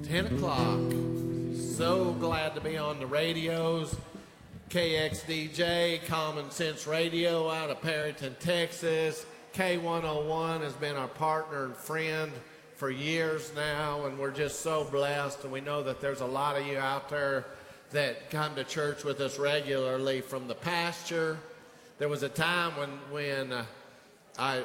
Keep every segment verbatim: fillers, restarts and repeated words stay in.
ten o'clock. So glad to be on the radios. K X D J, Common Sense Radio out of Perryton, Texas. K one oh one has been our partner and friend for years now, and we're just so blessed. And we know that there's a lot of you out there that come to church with us regularly from the pasture. There was a time when, when uh, I...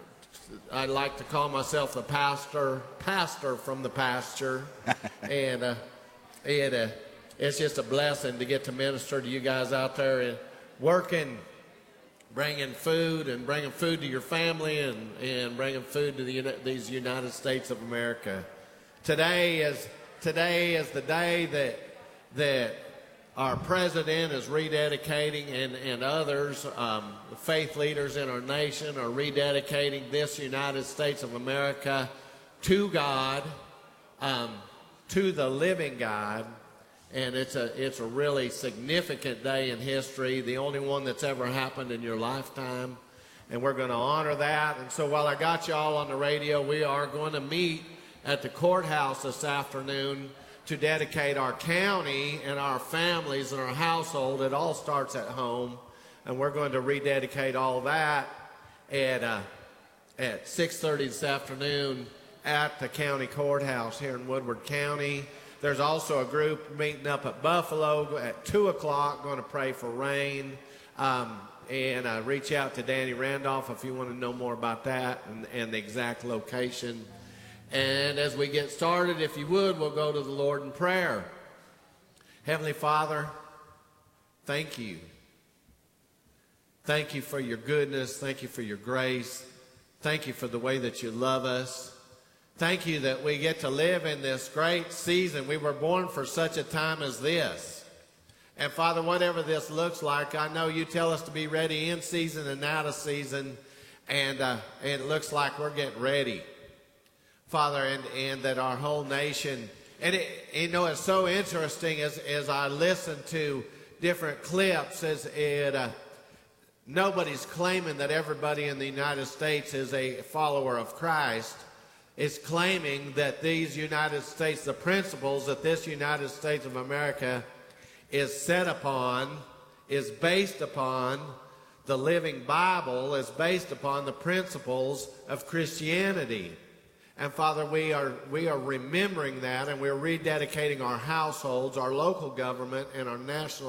I like to call myself the pastor, pastor from the pasture, and uh, it, uh, it's just a blessing to get to minister to you guys out there and working, bringing food and bringing food to your family and, and bringing food to the, these United States of America. Today is today is the day that that our president is rededicating, and, and others, um, faith leaders in our nation, are rededicating this United States of America to God, um, to the living God. And it's a, it's a really significant day in history, the only one that's ever happened in your lifetime. And we're going to honor that. And so while I got you all on the radio, we are going to meet at the courthouse this afternoon to dedicate our county and our families and our household. It all starts at home, and we're going to rededicate all that at uh, at six thirty this afternoon at the county courthouse here in Woodward County. There's also a group meeting up at Buffalo at two o'clock, going to pray for rain. Um, and uh, reach out to Danny Randolph if you want to know more about that and, and the exact location. And as we get started, if you would, we'll go to the Lord in prayer. Heavenly Father, thank you. Thank you for your goodness. Thank you for your grace. Thank you for the way that you love us. Thank you that we get to live in this great season. We were born for such a time as this. And Father, whatever this looks like, I know you tell us to be ready in season and out of season. And, uh, and it looks like we're getting ready. Father, and, and that our whole nation, and it, you know, it's so interesting as, as I listen to different clips, as it, uh, nobody's claiming that everybody in the United States is a follower of Christ. It's claiming that these United States, the principles that this United States of America is set upon, is based upon, the living Bible is based upon the principles of Christianity. And Father, we are we are remembering that, and we're rededicating our households, our local government, and our national